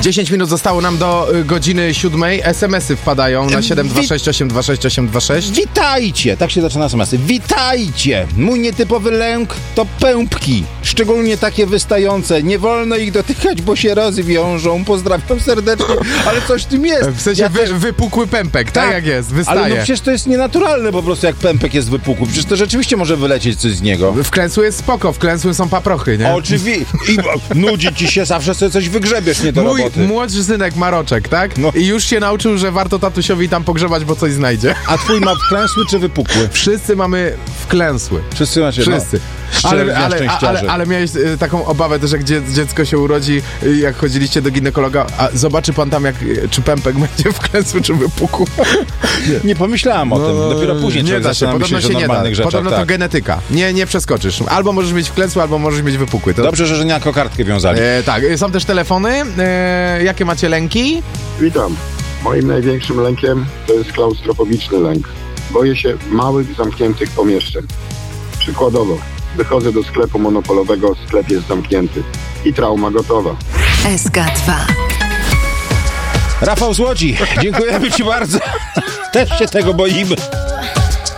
10 minut zostało nam do godziny 7. SMS-y wpadają na 726826826. Witajcie! Tak się zaczyna SMS-y. Witajcie! Mój nietypowy lęk to pępki. Szczególnie takie wystające. Nie wolno ich dotykać, bo się rozwiążą. Pozdrawiam serdecznie. Ale coś w tym jest. W sensie wypukły pępek, tak jak jest, wystaje. Ale no przecież to jest nienaturalne po prostu, jak pępek jest wypukły. Przecież to rzeczywiście może wylecieć coś z niego. Wklęsły jest spoko, wklęsły są paprochy, nie? Oczywiście. I nudzi ci się, zawsze sobie coś wygrzebiesz, nie do roboty. Mój młodszy synek ma roczek, tak? No. I już się nauczył, że warto tatusiowi tam pogrzebać, bo coś znajdzie. A twój ma wklęsły czy wypukły? Wszyscy mamy wklęsły. Wszyscy macie, Wszyscy. Ale miałeś taką obawę też, jak dziecko się urodzi, jak chodziliście do ginekologa, a zobaczy pan tam, czy pępek będzie wklęsły, czy wypukł. Nie pomyślałem o tym. Dopiero później nie da się, podobno się nie da. Rzeczach, podobno to genetyka. Nie przeskoczysz. Albo możesz mieć wklęsły, albo możesz mieć wypukły. To... Dobrze, że nie jako kartkę wiązali. Tak, są też telefony. Jakie macie lęki? Witam. Moim największym lękiem to jest klaustrofobiczny lęk. Boję się małych, zamkniętych pomieszczeń. Przykładowo, wychodzę do sklepu monopolowego, sklep jest zamknięty. I trauma gotowa. SK2. Rafał z Łodzi, dziękujemy ci bardzo. Też się tego boimy.